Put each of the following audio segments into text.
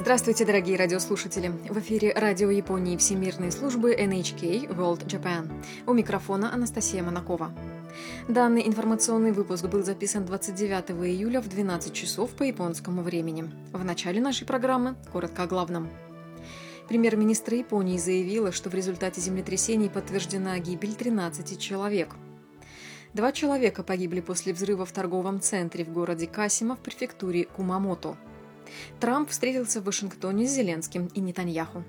Здравствуйте, дорогие радиослушатели! В эфире радио Японии Всемирной службы NHK World Japan. У микрофона Анастасия Монакова. Данный информационный выпуск был записан 29 июля в 12 часов по японскому времени. В начале нашей программы коротко о главном. Премьер-министр Японии заявила, что в результате землетрясений подтверждена гибель 13 человек. 2 человека погибли после взрыва в торговом центре в городе Касима в префектуре Кумамото. Трамп встретился в Вашингтоне с Зеленским и Нетаньяху.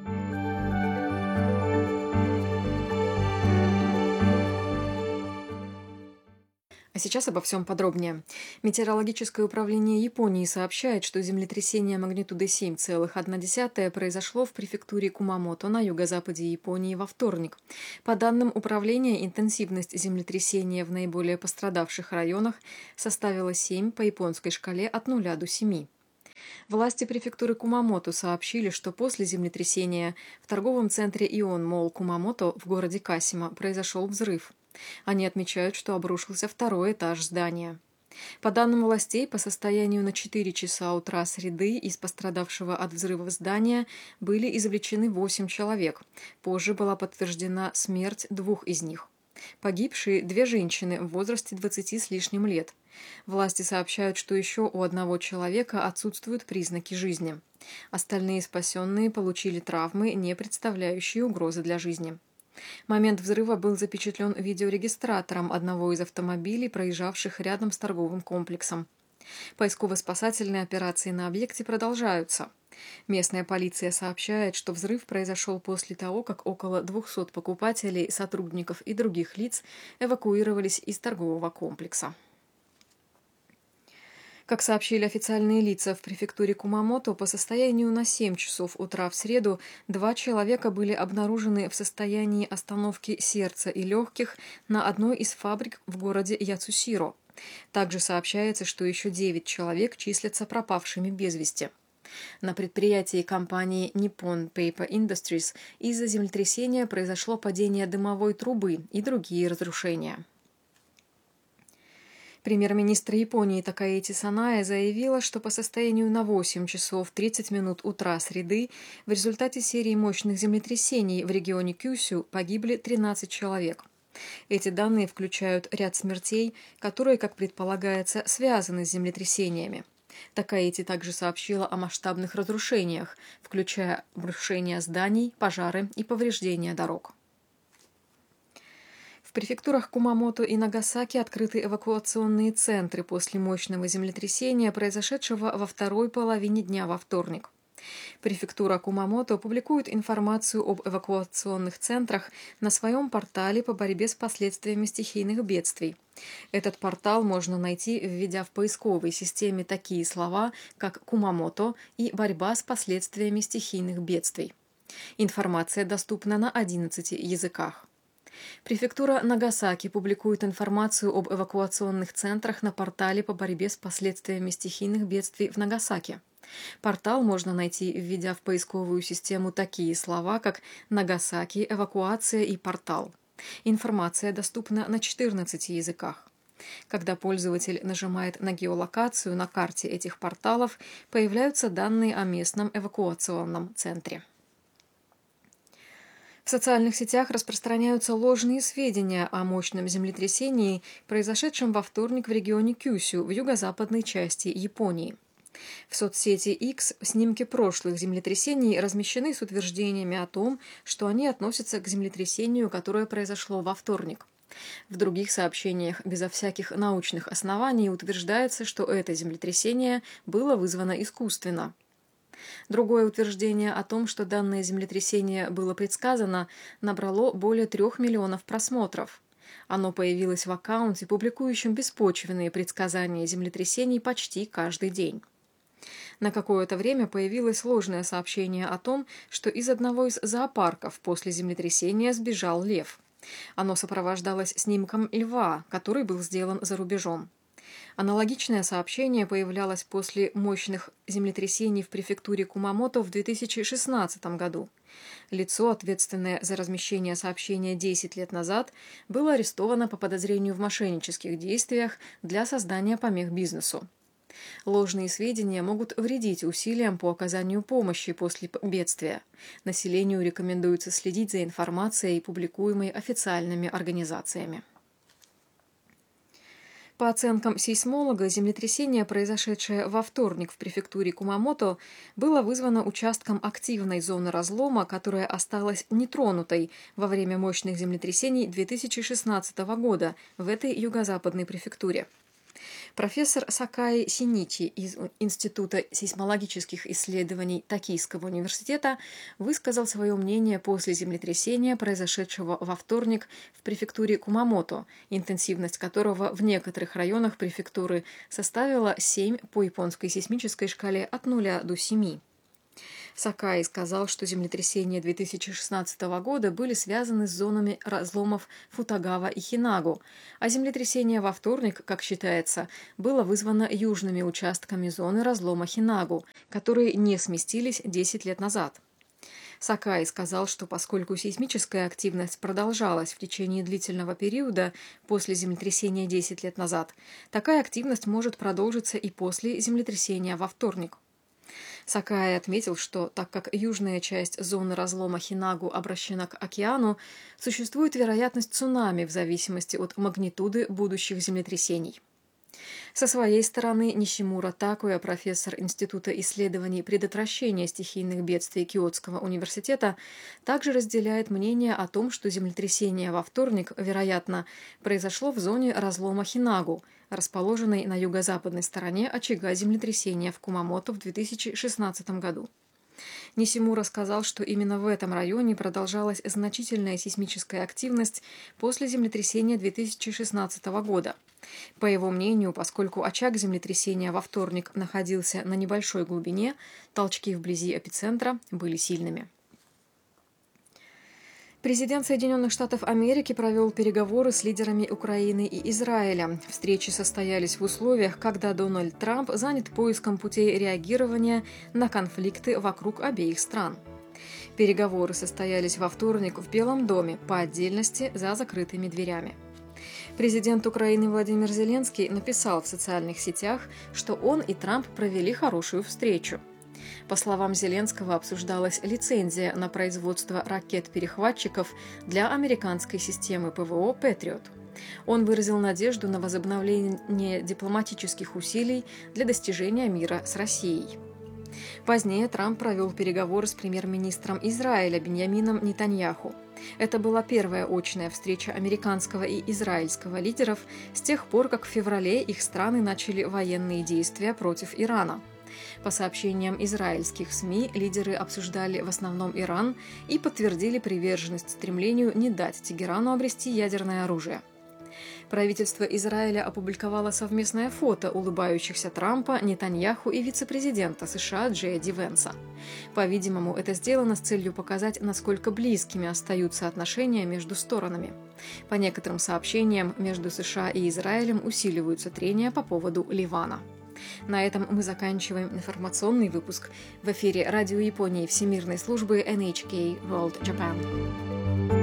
А сейчас обо всем подробнее. Метеорологическое управление Японии сообщает, что землетрясение магнитудой 7,1 произошло в префектуре Кумамото на юго-западе Японии во вторник. По данным управления, интенсивность землетрясения в наиболее пострадавших районах составила 7 по японской шкале от 0 до 7. Власти префектуры Кумамото сообщили, что после землетрясения в торговом центре Ион Молл Кумамото в городе Касима произошел взрыв. Они отмечают, что обрушился второй этаж здания. По данным властей, по состоянию на 4 часа утра среды из пострадавшего от взрывов здания были извлечены 8 человек. Позже была подтверждена смерть 2 из них. Погибшие – 2 женщины в возрасте 20 с лишним лет. Власти сообщают, что еще у 1 человека отсутствуют признаки жизни. Остальные спасенные получили травмы, не представляющие угрозы для жизни. Момент взрыва был запечатлен видеорегистратором одного из автомобилей, проезжавших рядом с торговым комплексом. Поисково-спасательные операции на объекте продолжаются. Местная полиция сообщает, что взрыв произошел после того, как около 200 покупателей, сотрудников и других лиц эвакуировались из торгового комплекса. Как сообщили официальные лица в префектуре Кумамото, по состоянию на 7 часов утра в среду 2 человека были обнаружены в состоянии остановки сердца и легких на одной из фабрик в городе Яцусиро. Также сообщается, что еще 9 человек числятся пропавшими без вести. На предприятии компании Nippon Paper Industries из-за землетрясения произошло падение дымовой трубы и другие разрушения. Премьер-министр Японии Такаэти Санае заявила, что по состоянию на 8 часов 30 минут утра среды в результате серии мощных землетрясений в регионе Кюсю погибли 13 человек. Эти данные включают ряд смертей, которые, как предполагается, связаны с землетрясениями. Такаэти также сообщила о масштабных разрушениях, включая обрушение зданий, пожары и повреждения дорог. В префектурах Кумамото и Нагасаки открыты эвакуационные центры после мощного землетрясения, произошедшего во второй половине дня во вторник. Префектура Кумамото публикует информацию об эвакуационных центрах на своем портале по борьбе с последствиями стихийных бедствий. Этот портал можно найти, введя в поисковой системе такие слова, как «Кумамото» и «Борьба с последствиями стихийных бедствий». Информация доступна на 11 языках. Префектура Нагасаки публикует информацию об эвакуационных центрах на портале по борьбе с последствиями стихийных бедствий в Нагасаки. Портал можно найти, введя в поисковую систему такие слова, как «Нагасаки», «Эвакуация» и «Портал». Информация доступна на 14 языках. Когда пользователь нажимает на геолокацию на карте этих порталов, появляются данные о местном эвакуационном центре. В социальных сетях распространяются ложные сведения о мощном землетрясении, произошедшем во вторник в регионе Кюсю в юго-западной части Японии. В соцсети X снимки прошлых землетрясений размещены с утверждениями о том, что они относятся к землетрясению, которое произошло во вторник. В других сообщениях безо всяких научных оснований утверждается, что это землетрясение было вызвано искусственно. Другое утверждение о том, что данное землетрясение было предсказано, набрало более 3 миллионов просмотров. Оно появилось в аккаунте, публикующем беспочвенные предсказания землетрясений почти каждый день. На какое-то время появилось ложное сообщение о том, что из одного из зоопарков после землетрясения сбежал лев. Оно сопровождалось снимком льва, который был сделан за рубежом. Аналогичное сообщение появлялось после мощных землетрясений в префектуре Кумамото в 2016 году. Лицо, ответственное за размещение сообщения 10 лет назад, было арестовано по подозрению в мошеннических действиях для создания помех бизнесу. Ложные сведения могут вредить усилиям по оказанию помощи после бедствия. Населению рекомендуется следить за информацией, публикуемой официальными организациями. По оценкам сейсмолога, землетрясение, произошедшее во вторник в префектуре Кумамото, было вызвано участком активной зоны разлома, которая осталась нетронутой во время мощных землетрясений 2016 года в этой юго-западной префектуре. Профессор Сакаи Синичи из Института сейсмологических исследований Токийского университета высказал свое мнение после землетрясения, произошедшего во вторник в префектуре Кумамото, интенсивность которого в некоторых районах префектуры составила 7 по японской сейсмической шкале от 0 до 7. Сакаи сказал, что землетрясения 2016 года были связаны с зонами разломов Футагава и Хинагу, а землетрясение во вторник, как считается, было вызвано южными участками зоны разлома Хинагу, которые не сместились 10 лет назад. Сакаи сказал, что поскольку сейсмическая активность продолжалась в течение длительного периода после землетрясения 10 лет назад, такая активность может продолжиться и после землетрясения во вторник. Сакаи отметил, что так как южная часть зоны разлома Хинагу обращена к океану, существует вероятность цунами в зависимости от магнитуды будущих землетрясений. Со своей стороны Нисимура Такуя, профессор Института исследований предотвращения стихийных бедствий Киотского университета, также разделяет мнение о том, что землетрясение во вторник, вероятно, произошло в зоне разлома Хинагу, расположенной на юго-западной стороне очага землетрясения в Кумамото в 2016 году. Нисимура сказал, что именно в этом районе продолжалась значительная сейсмическая активность после землетрясения 2016 года. По его мнению, поскольку очаг землетрясения во вторник находился на небольшой глубине, толчки вблизи эпицентра были сильными. Президент Соединенных Штатов Америки провел переговоры с лидерами Украины и Израиля. Встречи состоялись в условиях, когда Дональд Трамп занят поиском путей реагирования на конфликты вокруг обеих стран. Переговоры состоялись во вторник в Белом доме, по отдельности за закрытыми дверями. Президент Украины Владимир Зеленский написал в социальных сетях, что он и Трамп провели хорошую встречу. По словам Зеленского, обсуждалась лицензия на производство ракет-перехватчиков для американской системы ПВО «Патриот». Он выразил надежду на возобновление дипломатических усилий для достижения мира с Россией. Позднее Трамп провел переговоры с премьер-министром Израиля Биньямином Нетаньяху. Это была первая очная встреча американского и израильского лидеров с тех пор, как в феврале их страны начали военные действия против Ирана. По сообщениям израильских СМИ, лидеры обсуждали в основном Иран и подтвердили приверженность стремлению не дать Тегерану обрести ядерное оружие. Правительство Израиля опубликовало совместное фото улыбающихся Трампа, Нетаньяху и вице-президента США Джея Ди Венса. По-видимому, это сделано с целью показать, насколько близкими остаются отношения между сторонами. По некоторым сообщениям, между США и Израилем усиливаются трения по поводу Ливана. На этом мы заканчиваем информационный выпуск. В эфире Радио Японии Всемирной службы NHK World Japan.